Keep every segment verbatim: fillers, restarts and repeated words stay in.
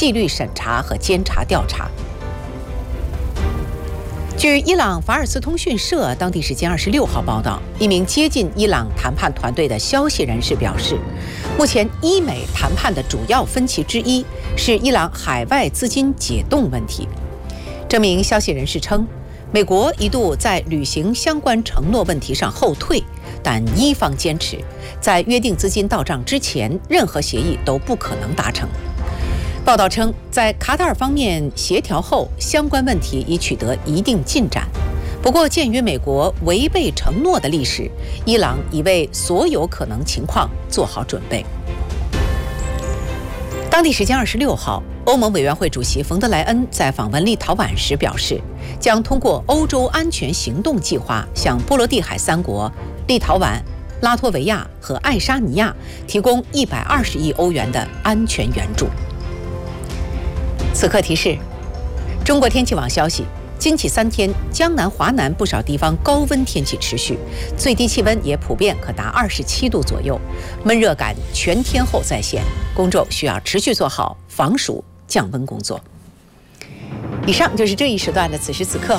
纪律审查和监察调查。据伊朗法尔斯通讯社当地时间二十六号报道，一名接近伊朗谈判团队的消息人士表示，目前伊美谈判的主要分歧之一是伊朗海外资金解冻问题。这名消息人士称，美国一度在履行相关承诺问题上后退，但伊方坚持，在约定资金到账之前，任何协议都不可能达成。报道称，在卡塔尔方面协调后，相关问题已取得一定进展。不过，鉴于美国违背承诺的历史，伊朗已为所有可能情况做好准备。当地时间二十六号，欧盟委员会主席冯德莱恩在访问立陶宛时表示，将通过欧洲安全行动计划向波罗的海三国立陶宛、拉脱维亚和爱沙尼亚提供一百二十亿欧元的安全援助。此刻提示：中国天气网消息，今起三天，江南、华南不少地方高温天气持续，最低气温也普遍可达二十七度左右，闷热感全天候再现，公众需要持续做好防暑降温工作。以上就是这一时段的此时此刻。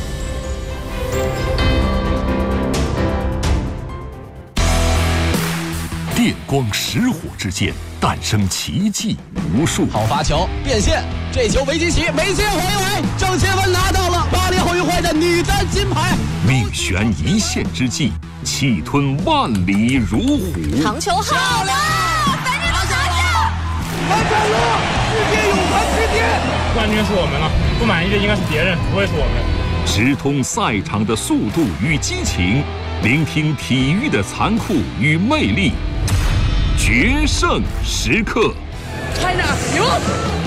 电光石火之间，诞生奇迹无数。 好发球变线，这球维基奇没接回来，郑钦文拿到了巴黎奥运会的女单金牌。 命悬一线之际，气吞万里如虎。 长球好了，反正都拿下！ 完成了，世界泳坛之巅， 冠军是我们了，不满意的应该是别人，不会是我们。 直通赛场的速度与激情，聆听体育的残酷与魅力。决胜时刻 ，China 赢！